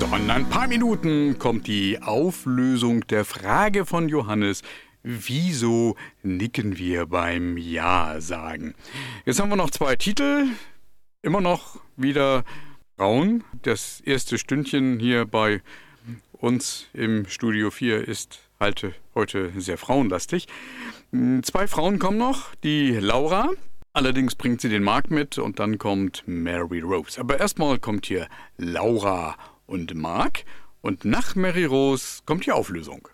So, in ein paar Minuten kommt die Auflösung der Frage von Johannes. Wieso nicken wir beim Ja sagen? Jetzt haben wir noch 2 Titel. Immer noch wieder Frauen. Das erste Stündchen hier bei uns im Studio 4 ist heute sehr frauenlastig. 2 Frauen kommen noch. Die Laura. Allerdings bringt sie den Marc mit und dann kommt Mary Rose. Aber erstmal kommt hier Laura und Marc und nach Mary Rose kommt die Auflösung.